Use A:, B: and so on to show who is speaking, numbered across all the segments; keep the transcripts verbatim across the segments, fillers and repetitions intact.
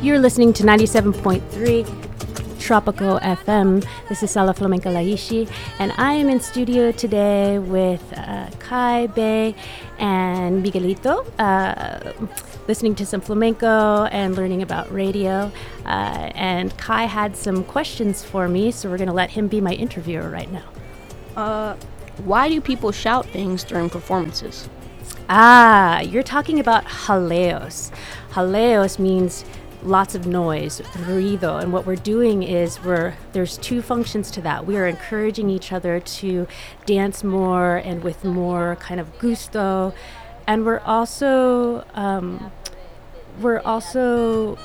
A: You're listening to ninety-seven point three Tropico F M. This is Sala Flamenca Laishi, and I am in studio today with uh, Kai, Bay, and Miguelito, uh, listening to some flamenco and learning about radio. Uh, and Kai had some questions for me, so we're going to let him be my interviewer right now.
B: Uh, why do people shout things during performances?
A: Ah, you're talking about jaleos. Jaleos means lots of noise, ruido, and what we're doing is we're there's two functions to that. We are encouraging each other to dance more and with more kind of gusto, and we're also um, we're also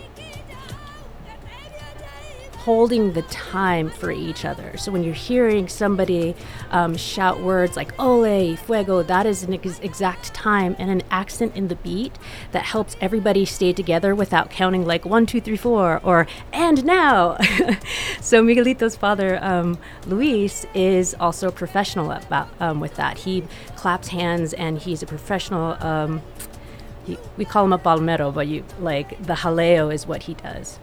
A: holding the time for each other. So when you're hearing somebody um, shout words like ole, fuego, that is an ex- exact time and an accent in the beat that helps everybody stay together without counting like one, two, three, four, or and now. So Miguelito's father, um, Luis, is also a professional about, um, with that. He claps hands and he's a professional. Um, he, we call him a palmero, but you like the jaleo is what he does.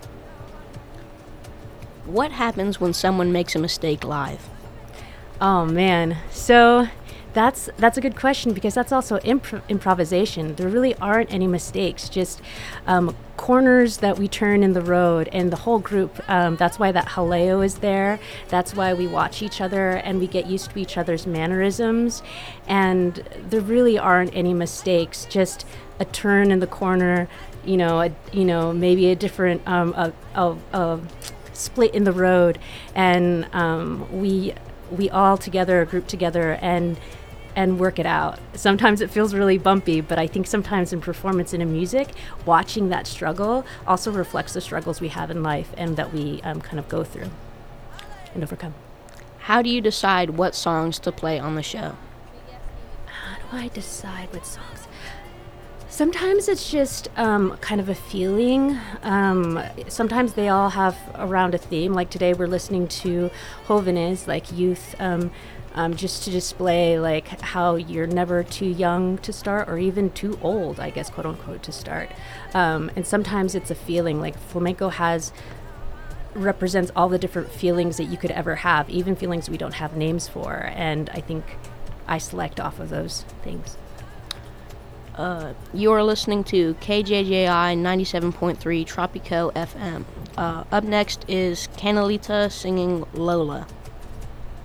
B: What happens when someone makes a mistake live?
A: Oh man, so that's that's a good question because that's also imp- improvisation. There really aren't any mistakes, just um, corners that we turn in the road, and the whole group. Um, that's why that jaleo is there. That's why we watch each other and we get used to each other's mannerisms, and there really aren't any mistakes. Just a turn in the corner, you know, a, you know, maybe a different um, a, a, a split in the road, and um, we we all together group together and and work it out. Sometimes it feels really bumpy, but I think sometimes in performance and in music, watching that struggle also reflects the struggles we have in life and that we um, kind of go through and overcome.
B: How do you decide what songs to play on the show?
A: How do I decide what songs? Sometimes it's just um, kind of a feeling. Um, sometimes they all have around a theme. Like today we're listening to Jóvenes, like youth, um, um, just to display like how you're never too young to start or even too old, I guess, quote unquote, to start. Um, and sometimes it's a feeling. Like flamenco has represents all the different feelings that you could ever have, even feelings we don't have names for. And I think I select off of those things.
B: Uh, you're listening to K J J I ninety-seven point three Tropico F M. Uh, up next is Canelita singing Lola.